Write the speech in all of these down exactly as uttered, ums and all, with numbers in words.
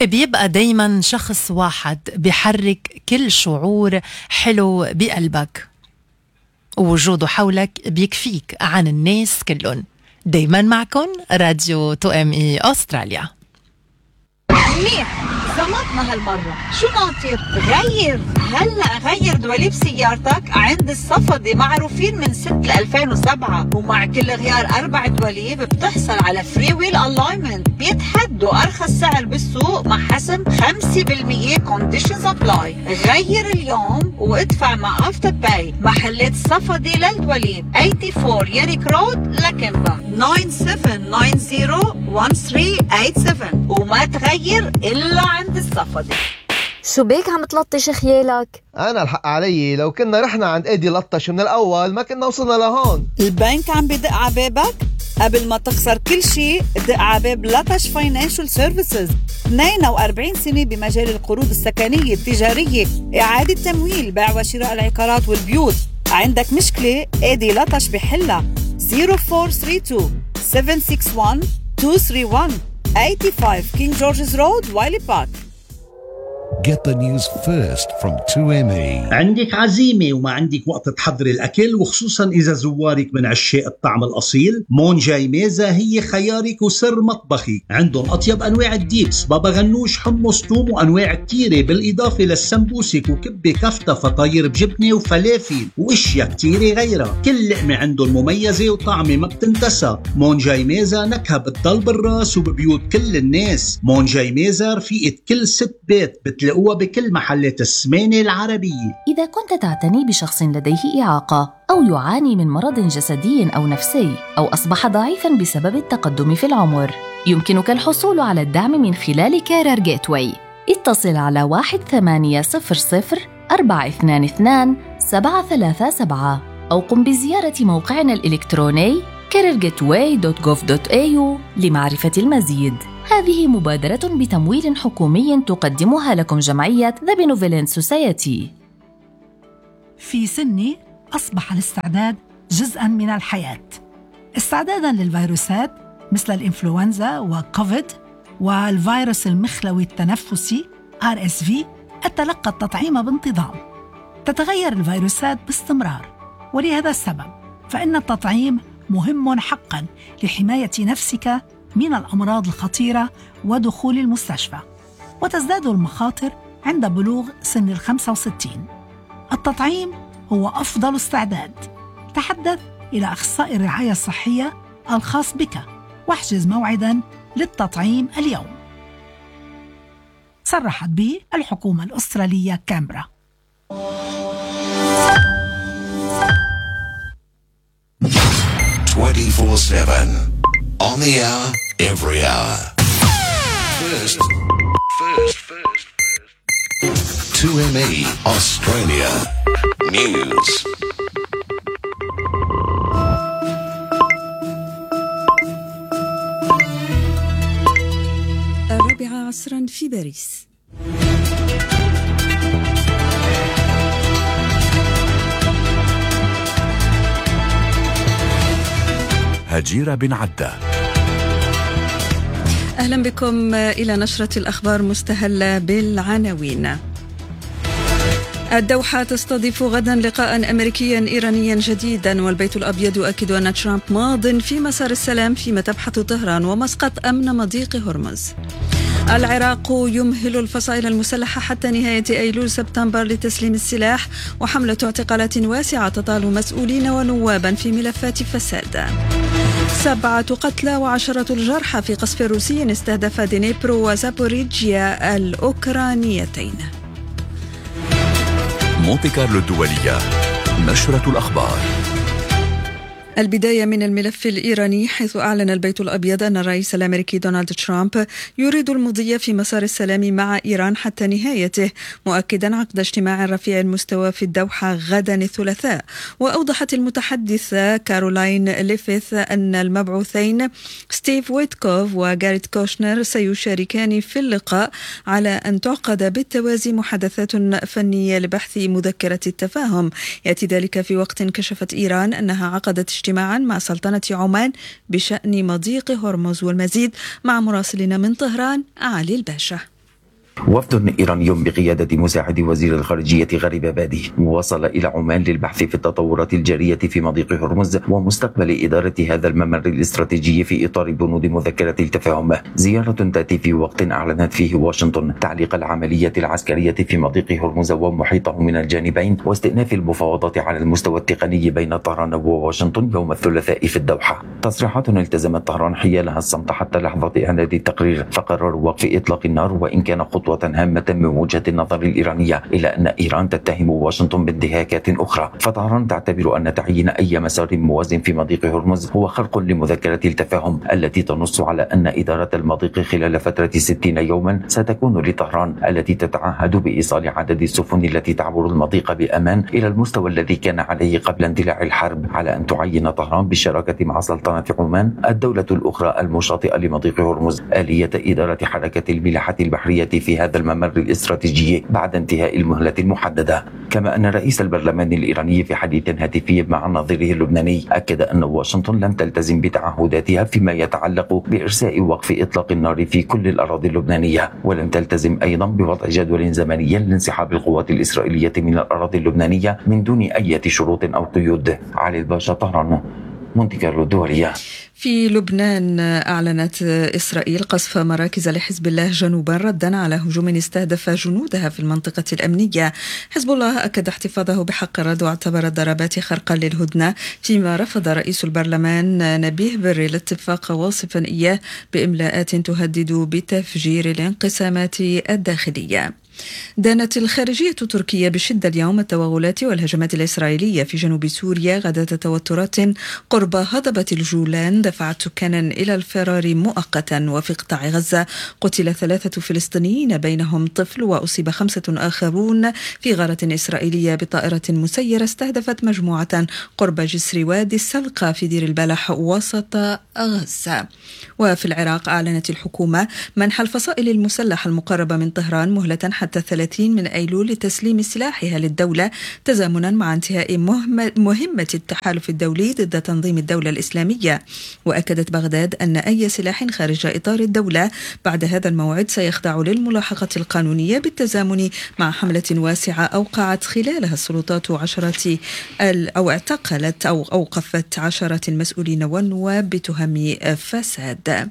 بيبقى دايما شخص واحد بيحرك كل شعور حلو بقلبك، ووجوده حولك بيكفيك عن الناس كلهم. دايما معكم راديو تو ام اي أستراليا. منيح زمطنا هالمرة. شو ناطر؟ غير هلأ غير دواليب سيارتك عند الصفدي، معروفين من ستة لألفين وسبعة، ومع كل غيار أربع دواليب بتحصل على فري ويل ألاينمنت، بيتحدوا أرخص سعر بالسوق مع حسم خمسة بالمية كونديشنز أبلاي. غير اليوم وادفع مع أفتر باي. محلات الصفدي للدواليب أربعة وثمانين ياريك رود لكمبا تسعة سبعة تسعة صفر واحد ثلاثة ثمانية سبعة، وما تغير إلا عند الصفدي. شو بيك عم تلطش خيالك؟ أنا الحق علي، لو كنا رحنا عند إيدي لطش من الأول ما كنا وصلنا لهون. البنك عم بدق عبابك؟ قبل ما تخسر كل شيء دق عباب لطش فاينانشال سيرفيسز. اثنين وأربعين سنة بمجال القروض السكنية التجارية، إعادة تمويل، بيع وشراء العقارات والبيوت. عندك مشكلة؟ إيدي لطش بحلها. صفر أربعة ثلاثة اثنين سبعة ستة واحد اثنين ثلاثة واحد خمسة وثمانين King George's Road, Wiley Park. Get the news first from تو إم إي. عندك عزيمة وما عندك وقت تحضري الأكل، وخصوصا إذا زوارك من عشاق الطعم الأصيل، مون جاي ميزة هي خيارك وسر مطبخي. عندهم أطيب أنواع الديبس، بابا غنوش، حمص، توم، وأنواع كتيرة، بالإضافة للسمبوسك وكبة كفتة، فطاير بجبنة وفلافل وإشياء كتيرة غيرها. كل لقمة عندهم مميزة وطعمة ما بتنتسى. مون جاي ميزة نكهة بتضل بالراس وببيوت كل الناس. مون جاي ميزة رفيقة كل ست بيت، بتلاقوها بكل محلات السمانة العربية. إذا كنت تعتني بشخص لديه إعاقة أو يعاني من مرض جسدي أو نفسي أو أصبح ضعيفاً بسبب التقدم في العمر، يمكنك الحصول على الدعم من خلال كارير جيت واي. اتصل على واحد ثمانية صفر صفر أربعة اثنان اثنان سبعة ثلاثة سبعة أو قم بزيارة موقعنا الإلكتروني كارير جيت واي دوت جوف دوت إيه يو لمعرفة المزيد. هذه مبادرة بتمويل حكومي تقدمها لكم جمعية The Benevolent Society. في سني أصبح الاستعداد جزءاً من الحياة، استعداداً للفيروسات مثل الإنفلونزا وكوفيد والفيروس المخلوي التنفسي آر إس في. أتلقى التطعيم بانتظام. تتغير الفيروسات باستمرار، ولهذا السبب فإن التطعيم مهم حقاً لحماية نفسك من الأمراض الخطيرة ودخول المستشفى، وتزداد المخاطر عند بلوغ سن الخمسة وستين. التطعيم هو أفضل استعداد. تحدث إلى أخصائي الرعاية الصحية الخاص بك واحجز موعداً للتطعيم اليوم. صرحت به الحكومة الأسترالية كامبرا. twenty-four seven on the hour, every hour. First, first, first, first. تو إم إي Australia News. الرابعة عصرا في باريس. هجيرة بن عدة. أهلا بكم إلى نشرة الأخبار مستهلة بالعناوين. الدوحة تستضيف غدا لقاء أمريكيا إيرانيا جديدا، والبيت الأبيض يؤكد أن ترامب ماض في مسار السلام فيما تبحث طهران ومسقط أمن مضيق هرمز. العراق يمهل الفصائل المسلحة حتى نهاية أيلول سبتمبر لتسليم السلاح، وحملة اعتقالات واسعة تطال مسؤولين ونوابا في ملفات فساد. سبعة قتلى وعشرة الجرحى في قصف روسي استهدف دنيبرو وزابوريجيا الأوكرانيتين. مونتي كارلو الدولية، نشرة الأخبار. البداية من الملف الإيراني، حيث أعلن البيت الأبيض أن الرئيس الأمريكي دونالد ترامب يريد المضي في مسار السلام مع إيران حتى نهايته، مؤكدا عقد اجتماع رفيع المستوى في الدوحة غدا الثلاثاء. وأوضحت المتحدثة كارولاين ليفيث أن المبعوثين ستيف ويتكوف وغاريت كوشنر سيشاركان في اللقاء، على أن تعقد بالتوازي محادثات فنية لبحث مذكرة التفاهم. يأتي ذلك في وقت كشفت إيران أنها عقدت اجتماعا مع سلطنة عمان بشأن مضيق هرمز. والمزيد مع مراسلنا من طهران علي الباشا. وفد إيراني بقيادة مساعد وزير الخارجية غريب بادي وصل إلى عمان للبحث في التطورات الجارية في مضيق هرمز ومستقبل إدارة هذا الممر الاستراتيجي في إطار بنود مذكرة التفاهم. زيارة تأتي في وقت أعلنت فيه واشنطن تعليق العملية العسكرية في مضيق هرمز ومحيطه من الجانبين واستئناف المفاوضات على المستوى التقني بين طهران وواشنطن يوم الثلاثاء في الدوحة. تصريحات التزمت طهران حيالها الصمت حتى لحظة إعداد التقرير، فقرروا وقف إطلاق النار وإن كان خطوة هامة من وجهة النظر الإيرانية، إلا أن إيران تتهم واشنطن بانتهاكات أخرى. فطهران تعتبر أن تعيين أي مسار موازن في مضيق هرمز هو خرق لمذكرة التفاهم التي تنص على أن إدارة المضيق خلال فترة ستين يوما ستكون لطهران، التي تتعهد بإيصال عدد السفن التي تعبر المضيق بأمان إلى المستوى الذي كان عليه قبل اندلاع الحرب، على أن تعين طهران بالشراكة مع سلطنة عمان الدولة الأخرى المشاطئة لمضيق هرمز آلية إدارة حركة الملاحة البحرية في هذا الممر الاستراتيجي بعد انتهاء المهلة المحددة. كما أن رئيس البرلمان الإيراني في حديث هاتفي مع نظيره اللبناني أكد أن واشنطن لم تلتزم بتعهداتها فيما يتعلق بإرساء وقف إطلاق النار في كل الأراضي اللبنانية، ولم تلتزم أيضا بوضع جدول زمني لانسحاب القوات الإسرائيلية من الأراضي اللبنانية من دون أي شروط أو قيود. علي الباشا، طهران، مونتي كارلو الدولية. في لبنان أعلنت إسرائيل قصف مراكز لحزب الله جنوبا ردا على هجوم استهدف جنودها في المنطقة الأمنية. حزب الله أكد احتفاظه بحق الرد واعتبر الضربات خرقا للهدنة، فيما رفض رئيس البرلمان نبيه بري الاتفاق واصفا إياه بإملاءات تهدد بتفجير الانقسامات الداخلية. دانت الخارجية التركية بشدة اليوم التوغلات والهجمات الإسرائيلية في جنوب سوريا غداة توترات قرب هضبة الجولان دفعت سكانا إلى الفرار مؤقتا. وفي قطاع غزة قتل ثلاثة فلسطينيين بينهم طفل وأصيب خمسة آخرون في غارة إسرائيلية بطائرة مسيرة استهدفت مجموعة قرب جسر وادي السلقة في دير البلح وسط غزة. وفي العراق أعلنت الحكومة منح الفصائل المسلحة المقربة من طهران مهلة حتى ثلاثين من أيلول لتسليم سلاحها للدولة تزامنا مع انتهاء مهمة التحالف الدولي ضد تنظيم الدولة الإسلامية. وأكدت بغداد أن أي سلاح خارج إطار الدولة بعد هذا الموعد سيخضع للملاحقة القانونية بالتزامن مع حملة واسعة أوقعت خلالها السلطات عشرة أو اعتقلت أو أوقفت عشرة المسؤولين والنواب بتهم فساد.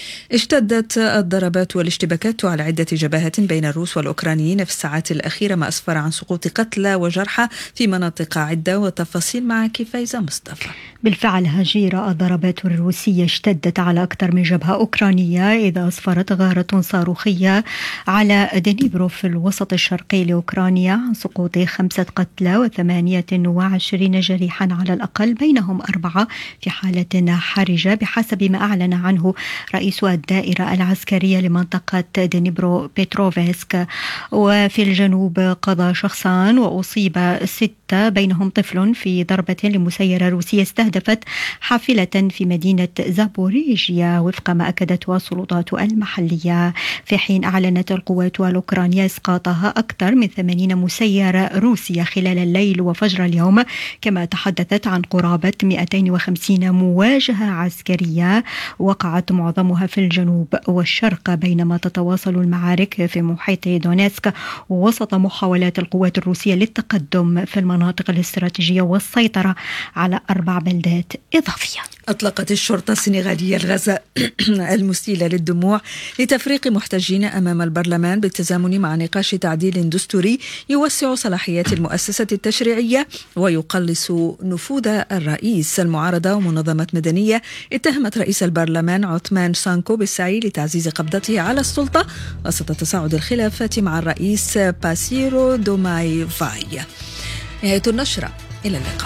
اشتدت الضربات والاشتباكات على عدة جبهات بين الروس والأوكرانيين في الساعات الأخيرة، ما أسفر عن سقوط قتلى وجرحى في مناطق عدة. وتفاصيل مع كفايزة مصطفى. بالفعل هجيرة، الضربات الروسية اشتدت على أكثر من جبهة أوكرانية، إذا أسفرت غارة صاروخية على دنيبرو في الوسط الشرقي لأوكرانيا عن سقوط خمسة قتلى وثمانية وعشرين جريحا على الأقل، بينهم أربعة في حالة حرجة بحسب ما أعلن عنه رئيس الدائرة العسكرية لمنطقة دنيبرو بيتروفسك. وفي الجنوب قضى شخصان وأصيب ستة بينهم طفل في ضربة لمسيرة روسية استهدفت حافلة في مدينة زابوريجيا وفق ما أكدته السلطات المحلية، في حين أعلنت القوات الأوكرانية إسقاطها أكثر من ثمانين مسيرة روسية خلال الليل وفجر اليوم، كما تحدثت عن قرابة مئتين وخمسين مواجهة عسكرية وقعت معظمها في الجنوب والشرق، بينما تتواصل المعارك في محيط دونيتسك وسط محاولات القوات الروسية للتقدم في المناطق الاستراتيجية والسيطرة على أربع بلدات إضافية. أطلقت الشرطة السنغالية الغاز المسيلة للدموع لتفريق محتجين أمام البرلمان بالتزامن مع نقاش تعديل دستوري يوسع صلاحيات المؤسسة التشريعية ويقلص نفوذ الرئيس. المعارضة ومنظمات مدنية اتهمت رئيس البرلمان عثمان سانكو بالسعي لتعزيز قبضته على السلطة وسط تصاعد الخلافات مع الرئيس باسيرو دوماي فاي. نهاية النشرة، إلى اللقاء.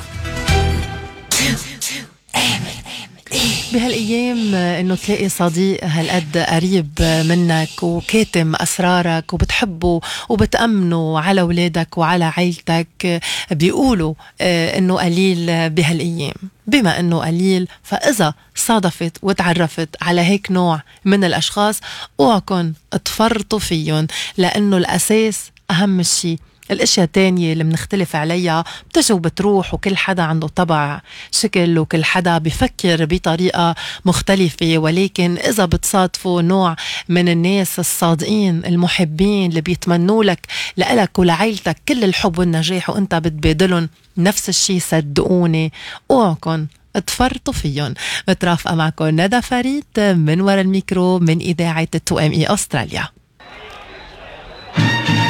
بهالأيام إنه تلاقي صديق هالقد قريب منك وكاتم أسرارك وبتحبه وبتأمنه على أولادك وعلى عيلتك، بيقولوا إنه قليل بهالأيام. بما إنه قليل، فإذا صادفت وتعرفت على هيك نوع من الأشخاص اوعكن تفرطوا فيهم، لأنه الأساس أهم شيء الاشياء التانية اللي بنختلف عليها بتجي وبتروح، وكل حدا عنده طبع شكل وكل حدا بيفكر بطريقة مختلفة. ولكن اذا بتصادفوا نوع من الناس الصادقين المحبين اللي بيتمنوا لك لألك ولعائلتك كل الحب والنجاح وانت بتبادلهم نفس الشي، صدقوني اوعكن تفرطوا فيهم. مترافقة معكم ندى فريد من وراء الميكرو من إذاعة تو ام اي أستراليا.